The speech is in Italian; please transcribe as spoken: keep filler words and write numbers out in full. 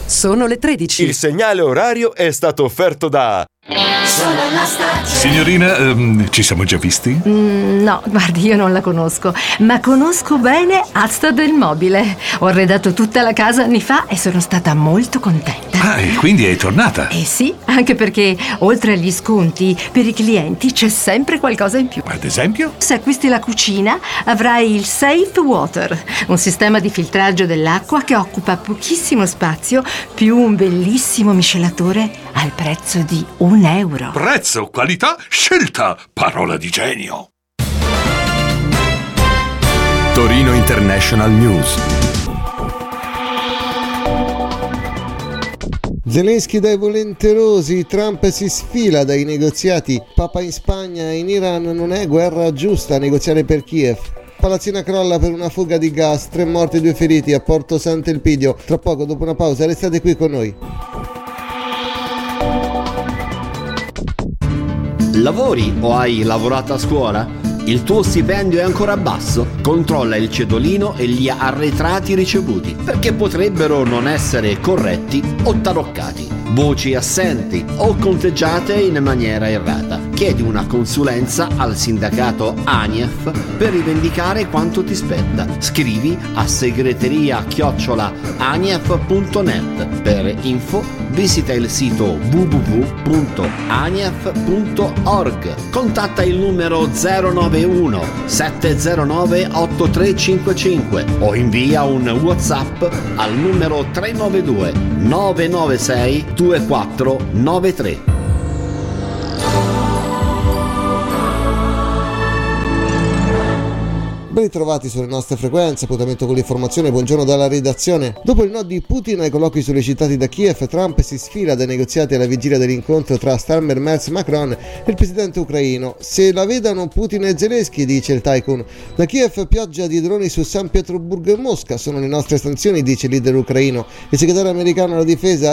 Sono le tredici. Il segnale orario è stato offerto da... Solo la Star. Signorina, um, ci siamo già visti? Mm, no, guardi, io non la conosco, ma conosco bene Asta del Mobile. Ho arredato tutta la casa anni fa e sono stata molto contenta. Ah, e quindi è tornata? Eh sì, anche perché oltre agli sconti, per i clienti c'è sempre qualcosa in più. Ad esempio? Se acquisti la cucina, avrai il Safe Water, un sistema di filtraggio dell'acqua che occupa pochissimo spazio, più un bellissimo miscelatore al prezzo di un euro. Prezzo, qualità, scelta, parola di genio. Torino International News. Zelensky dai volenterosi, Trump si sfila dai negoziati, Papa in Spagna, in Iran non è guerra giusta a negoziare per Kiev. Palazzina crolla per una fuga di gas, tre morti e due feriti a Porto Sant'Elpidio. Tra poco, dopo una pausa, restate qui con noi. Lavori o hai lavorato a scuola? Il tuo stipendio è ancora basso? Controlla il cedolino e gli arretrati ricevuti, perché potrebbero non essere corretti o taroccati, voci assenti o conteggiate in maniera errata. Chiedi una consulenza al sindacato ANIEF per rivendicare quanto ti spetta. Scrivi a segreteria chiocciola anief punto net. Per info visita il sito w w w punto anief punto org. Contatta il numero zero nove uno sette zero nove otto tre cinque cinque o invia un WhatsApp al numero tre nove due nove nove sei due quattro nove tre. Ben ritrovati sulle nostre frequenze, appuntamento con l'informazione, buongiorno dalla redazione. Dopo il no di Putin ai colloqui sollecitati da Kiev, Trump si sfila dai negoziati alla vigilia dell'incontro tra Starmer, Merz, Macron e il presidente ucraino. Se la vedano Putin e Zelensky, dice il tycoon. Da Kiev pioggia di droni su San Pietroburgo e Mosca, sono le nostre sanzioni, dice il leader ucraino. Il segretario americano alla difesa